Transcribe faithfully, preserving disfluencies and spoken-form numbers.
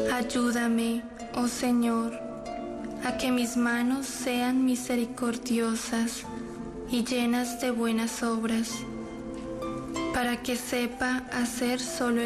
Ayúdame, oh Señor, a que mis manos sean misericordiosas y llenas de buenas obras, para que sepa hacer solo